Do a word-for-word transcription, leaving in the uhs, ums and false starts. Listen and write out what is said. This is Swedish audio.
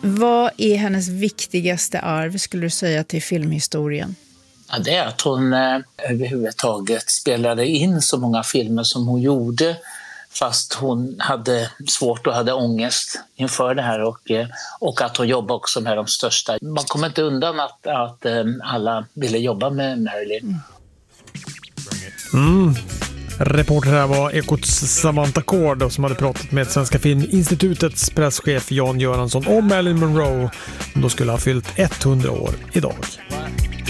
Vad är hennes viktigaste arv, skulle du säga, till filmhistorien? Ja, det är att hon eh, överhuvudtaget spelade in så många filmer som hon gjorde, fast hon hade svårt och hade ångest inför det här, och, eh, och att hon jobbade också med de största. Man kommer inte undan att, att eh, alla ville jobba med Marilyn. Mm. Reporter här var Ekots Samantha Kord som hade pratat med Svenska Filminstitutets presschef Jan Göransson om Marilyn Monroe, som då skulle ha fyllt hundra år idag.